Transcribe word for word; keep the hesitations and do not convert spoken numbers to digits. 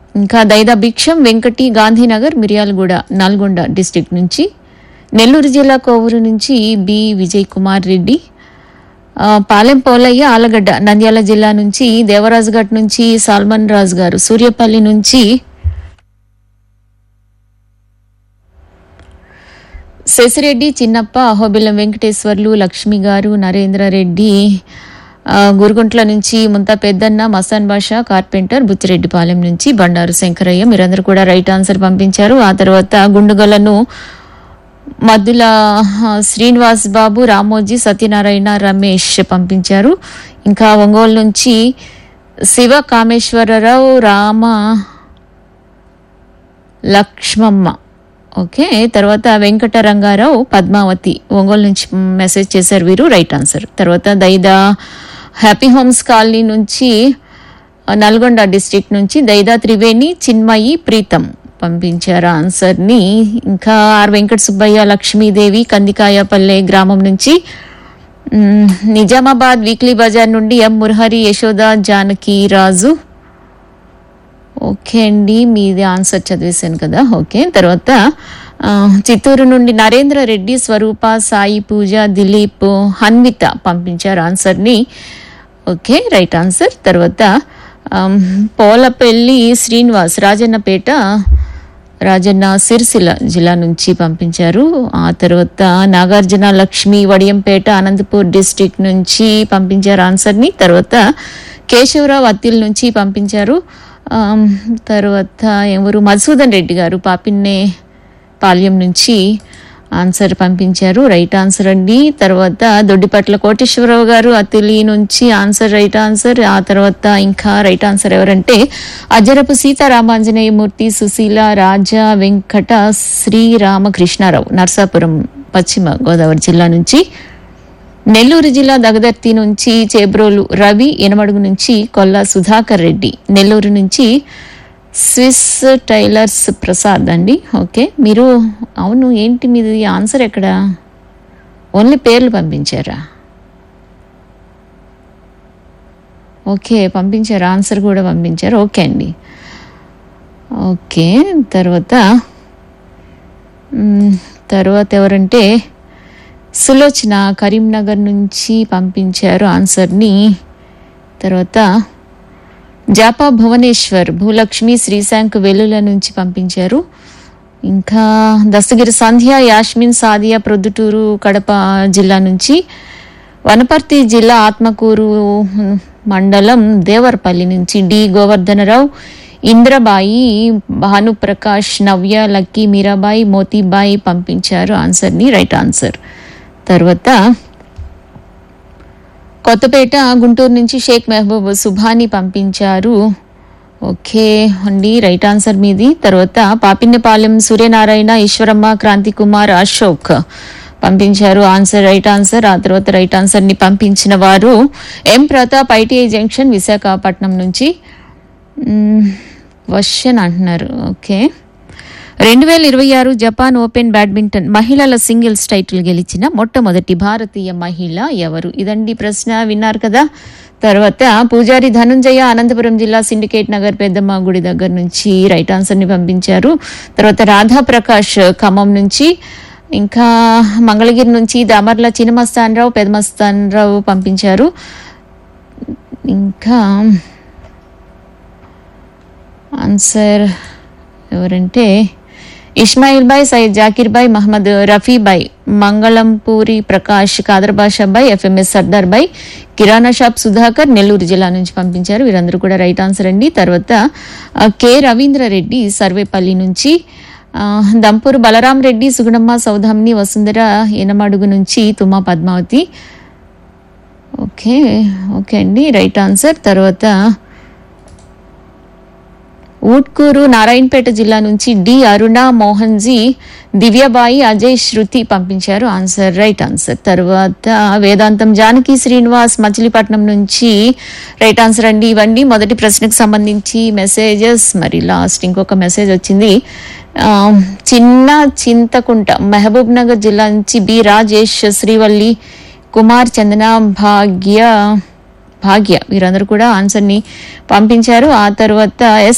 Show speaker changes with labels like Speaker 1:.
Speaker 1: ఇంకా దైదా భిక్షం వెంకటి గాంధీనగర్ మిర్యాలగూడ నల్గొండ డిస్ట్రిక్ట్ నుంచి, నెల్లూరు జిల్లా కోవూరు నుంచి బి విజయ్ కుమార్ రెడ్డి, పాలెం పోలయ్య ఆలగడ్డ నంద్యాల జిల్లా నుంచి, దేవరాజుఘట్ నుంచి సాల్మన్ రాజు గారు సూర్యపల్లి నుంచి, శశిరెడ్డి చిన్నప్ప అహోబిల్లం వెంకటేశ్వర్లు లక్ష్మి గారు నరేంద్ర రెడ్డి గురుగుంట్ల నుంచి, ముంతా పెద్దన్న మస్తాన్ బాషా కార్పెంటర్ బుచ్చిరెడ్డిపాలెం నుంచి, బండారు శంకరయ్య మీరందరూ కూడా రైట్ ఆన్సర్ పంపించారు. ఆ తర్వాత గుండుగలను మద్దుల శ్రీనివాస్ బాబు రామోజీ సత్యనారాయణ రమేష్ పంపించారు. ఇంకా ఒంగోలు నుంచి శివ కామేశ్వరరావు రామ లక్ష్మమ్మ. ఓకే, తర్వాత వెంకట రంగారావు పద్మావతి ఒంగోలు నుంచి మెసేజ్ చేశారు, వీరు రైట్ ఆన్సర్. తర్వాత దైదా హ్యాపీ హోమ్స్ కాలనీ నుంచి నల్గొండ డిస్ట్రిక్ట్ నుంచి దైదా త్రివేణి చిన్మయి ప్రీతం పంపించారు ఆన్సర్ని. ఇంకా ఆర్ వెంకట సుబ్బయ్య లక్ష్మీదేవి కందికాయపల్లె గ్రామం నుంచి, నిజామాబాద్ వీక్లీ బజార్ నుండి ఎం మురహరి యశోద జానకి రాజు. ఓకే అండి, మీది ఆన్సర్ చదివేశాను కదా. ఓకే, తర్వాత చిత్తూరు నుండి నరేంద్ర రెడ్డి స్వరూప సాయి పూజ దిలీప్ హన్విత పంపించారు ఆన్సర్ని. Okay, right answer. తర్వాత పోలపల్లి శ్రీనివాస్ రాజన్నపేట రాజన్న సిరిసిల్ల జిల్లా నుంచి పంపించారు. ఆ తర్వాత నాగార్జున లక్ష్మి వడియంపేట అనంతపూర్ డిస్ట్రిక్ట్ నుంచి పంపించారు ఆన్సర్ని. తర్వాత కేశవరావు అత్తిల్ నుంచి పంపించారు. తర్వాత ఎవరు మధుసూదన్ రెడ్డి గారు పాపిన్నే పాల్యం నుంచి ఆన్సర్ పంపించారు, రైట్ ఆన్సర్ అండి. తర్వాత దొడ్డిపట్ల కోటేశ్వరరావు గారు అతిలి నుంచి ఆన్సర్ రైట్ ఆన్సర్. ఆ తర్వాత ఇంకా రైట్ ఆన్సర్ ఎవరంటే అజరపు సీతారామాంజనేయమూర్తి సుశీల రాజా వెంకట శ్రీరామకృష్ణారావు నర్సాపురం పశ్చిమ గోదావరి జిల్లా నుంచి, నెల్లూరు జిల్లా దగదర్తి నుంచి చేబ్రోలు రవి ఎనమడుగు నుంచి కొల్లా సుధాకర్ రెడ్డి, నెల్లూరు నుంచి స్విస్ టైలర్స్ ప్రసాద్ అండి. ఓకే, మీరు అవును ఏంటి మీది ఆన్సర్ ఎక్కడ, ఓన్లీ పేర్లు పంపించారా? ఓకే, పంపించారు, ఆన్సర్ కూడా పంపించారు. ఓకే అండి. ఓకే, తర్వాత తర్వాత ఎవరంటే సులోచన కరీంనగర్ నుంచి పంపించారు ఆన్సర్ని. తర్వాత జాపా భువనేశ్వర్ భూలక్ష్మి శ్రీశాంక్ వెల్లుల నుంచి పంపించారు. ఇంకా దస్తగిరి సంధ్య యాస్మిన్ సాదియా ప్రొద్దుటూరు కడప జిల్లా నుంచి, వనపర్తి జిల్లా ఆత్మకూరు మండలం దేవరపల్లి నుంచి డి గోవర్ధనరావు ఇంద్రబాయి భానుప్రకాష్ నవ్య లక్కీ మీరాబాయి మోతీబాయి పంపించారు ఆన్సర్ని, రైట్ ఆన్సర్. తర్వాత కొత్తపేట గుంటూరు నుంచి షేక్ మెహబూబ్ సుభాని పంపించారు. ఓకే అండి, రైట్ ఆన్సర్ మీది. తర్వాత పాపిన్నపాలెం సూర్యనారాయణ ఈశ్వరమ్మ క్రాంతి కుమార్ అశోక్ పంపించారు ఆన్సర్, రైట్ ఆన్సర్. ఆ తర్వాత రైట్ ఆన్సర్ ని పంపించిన వారు ఎం ప్రతాప్ ఐటీఐ జంక్షన్ విశాఖపట్నం నుంచి క్వశ్చన్ అంటున్నారు. ఓకే, రెండు వేల ఇరవై ఆరు జపాన్ ఓపెన్ బ్యాడ్మింటన్ మహిళల సింగిల్స్ టైటిల్ గెలిచిన మొట్టమొదటి భారతీయ మహిళ ఎవరు? ఇదండి ప్రశ్న, విన్నారు కదా. తర్వాత పూజారి ధనుంజయ అనంతపురం జిల్లా సిండికేట్ నగర్ పెద్దమ్మ గుడి దగ్గర నుంచి రైట్ ఆన్సర్ ని పంపించారు. తర్వాత రాధా ప్రకాష్ ఖమ్మం నుంచి, ఇంకా మంగళగిరి నుంచి దామర్ల చిన్నమస్తాన్ రావు పెదమస్తాన్ రావు పంపించారు. ఇంకా ఆన్సర్ ఎవరంటే Ismail bye Syed Zakir bye Mohammed Rafi bye Mangalampuri Prakash Khadar బాషా బాయ్ ఎఫ్ఎంఎస్ సర్దార్ బాయ్ కిరాణా షాప్ సుధాకర్ నెల్లూరు జిల్లా నుంచి పంపించారు, వీరందరూ కూడా రైట్ ఆన్సర్ అండి. తర్వాత కె రవీంద్ర రెడ్డి సర్వేపల్లి నుంచి, దంపూరు బలరాం రెడ్డి సుగుణమ్మ సౌధామిని వసుంధర ఎనమడుగు నుంచి తుమ్మా పద్మావతి. ఓకే ఓకే అండి, రైట్ ఆన్సర్. తర్వాత ఊట్కూరు నారాయణపేట జిల్లా నుంచి డి అరుణ మోహన్జీ దివ్యబాయి అజయ్ శృతి పంపించారు ఆన్సర్, రైట్ ఆన్సర్. తర్వాత వేదాంతం జానకి శ్రీనివాస్ మచిలీపట్నం నుంచి రైట్ ఆన్సర్ అండి. ఇవ్వండి మొదటి ప్రశ్నకు సంబంధించి మెసేజెస్. మరి లాస్ట్ ఇంకొక మెసేజ్ వచ్చింది, చిన్న చింతకుంట మహబూబ్ నగర్ జిల్లా నుంచి బి రాజేష్ శ్రీవల్లి కుమార్ చందన భాగ్య భాగ్య వీరందరూ కూడా ఆన్సర్ ని పంపించారు. ఆ తర్వాత ఎస్